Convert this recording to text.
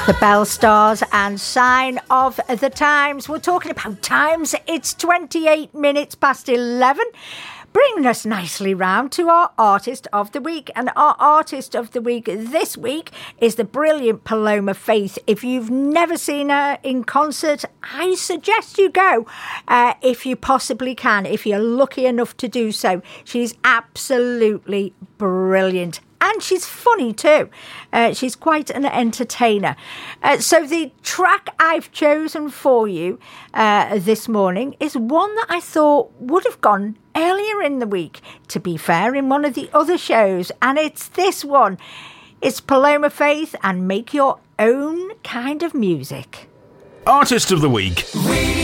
The Bell Stars and Sign of the Times. We're talking about times. It's 28 minutes past 11. Bringing us nicely round to our Artist of the Week. And our Artist of the Week this week is the brilliant Paloma Faith. If you've never seen her in concert, I suggest you go if you possibly can, if you're lucky enough to do so. She's absolutely brilliant. And she's funny too. She's quite an entertainer. So the track I've chosen for you this morning is one that I thought would have gone earlier in the week, to be fair, in one of the other shows. And it's this one. It's Paloma Faith and Make Your Own Kind of Music. Artist of the Week.